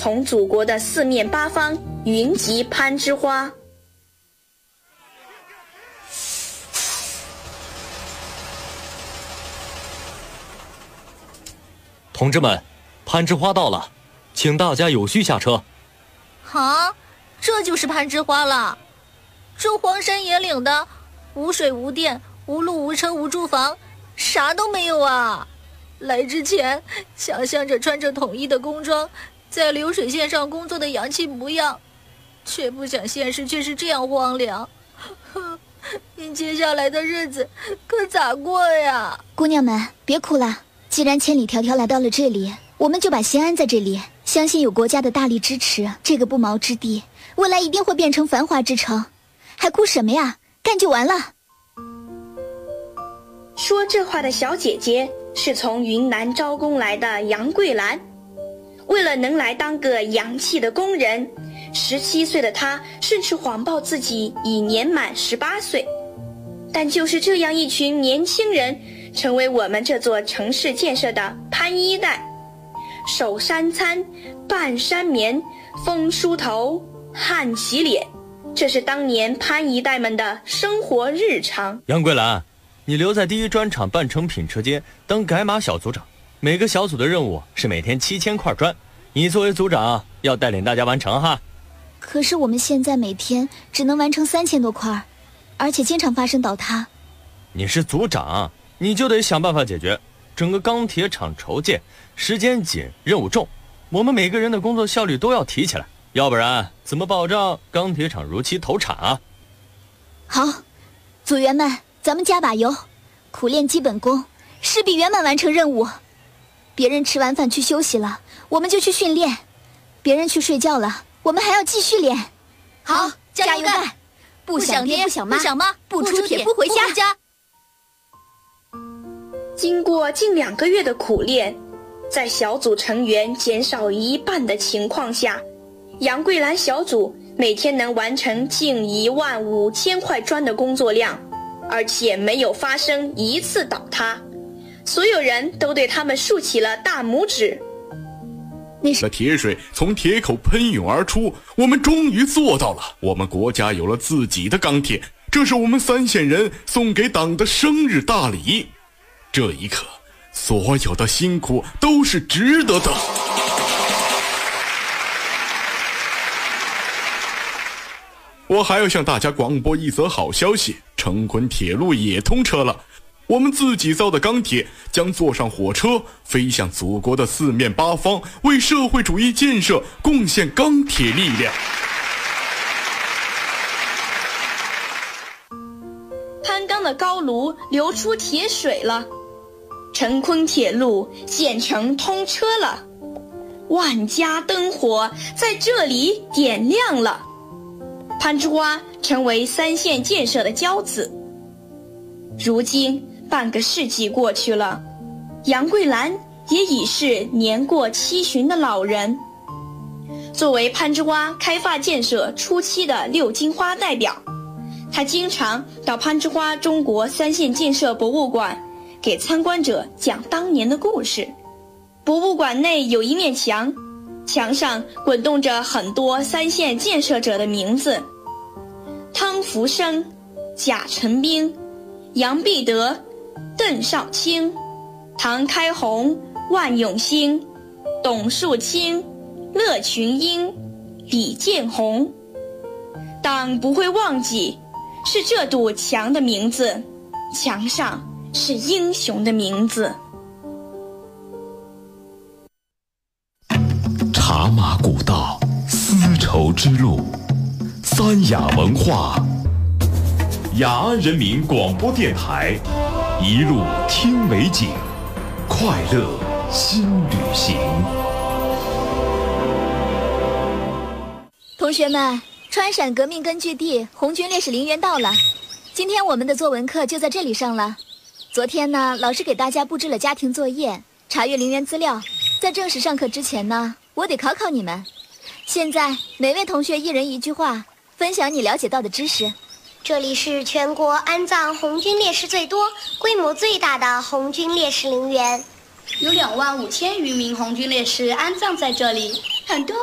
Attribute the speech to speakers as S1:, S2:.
S1: 从祖国的四面八方云集攀枝花。
S2: 同志们，攀枝花到了，请大家有序下车。
S3: 啊，这就是攀枝花了。这荒山野岭的，无水无电无路无车无住房，啥都没有啊。来之前想象着穿着统一的工装在流水线上工作的洋气模样，却不想现实却是这样荒凉。接下来的日子可咋过呀？
S4: 姑娘们别哭了，既然千里迢迢来到了这里，我们就把心安在这里，相信有国家的大力支持，这个不毛之地未来一定会变成繁华之城。还哭什么呀？干就完了。
S1: 说这话的小姐姐是从云南招工来的杨桂兰，为了能来当个洋气的工人，17岁的她甚至谎报自己已年满18岁。但就是这样一群年轻人，成为我们这座城市建设的攀一代。守三餐，半山眠，风梳头，汗洗脸，这是当年攀一代们的生活日常。
S2: 杨桂兰，你留在第一砖厂半成品车间当改码小组长，每个小组的任务是每天7000块砖，你作为组长要带领大家完成哈。
S4: 可是我们现在每天只能完成3000多块，而且经常发生倒塌。
S2: 你是组长，你就得想办法解决。整个钢铁厂筹建，时间紧，任务重，我们每个人的工作效率都要提起来，要不然怎么保障钢铁厂如期投产啊？
S4: 好，组员们，咱们加把油，苦练基本功，势必圆满完成任务。别人吃完饭去休息了，我们就去训练；别人去睡觉了，我们还要继续练。
S3: 好，加油干！不想爹不想妈，不出铁不回家。
S1: 经过近2个月的苦练，在小组成员减少1半的情况下，杨桂兰小组每天能完成近15000块砖的工作量，而且没有发生一次倒塌，所有人都对他们竖起了大拇指。
S5: 那是铁水从铁口喷涌而出，我们终于做到了，我们国家有了自己的钢铁，这是我们3县人送给党的生日大礼。这一刻，所有的辛苦都是值得的。我还要向大家广播一则好消息，成昆铁路也通车了，我们自己造的钢铁将坐上火车，飞向祖国的四面八方，为社会主义建设贡献钢铁力量。
S1: 攀钢的高炉流出铁水了，成昆铁路建成通车了，万家灯火在这里点亮了，攀枝花成为3县建设的骄子。如今半个世纪过去了，杨桂兰也已是年过70的老人。作为攀枝花开发建设初期的6金花代表，他经常到攀枝花中国3县建设博物馆给参观者讲当年的故事。博物馆内有一面墙，墙上滚动着很多3县建设者的名字：汤福生、贾成斌、杨必德、邓少卿、唐开红、万永兴、董树清、乐群英、李建宏。党不会忘记，是这堵墙的名字，墙上是英雄的名字。
S6: 茶马古道，丝绸之路，三雅文化，雅安人民广播电台，一路听美景，快乐新旅行。
S4: 同学们，川陕革命根据地红军烈士陵园到了，今天我们的作文课就在这里上了。昨天呢，老师给大家布置了家庭作业，查阅陵园资料。在正式上课之前呢，我得考考你们。现在每位同学1人1句话，分享你了解到的知识。
S7: 这里是全国安葬红军烈士最多、规模最大的红军烈士陵园，
S8: 有25000余名红军烈士安葬在这里，很多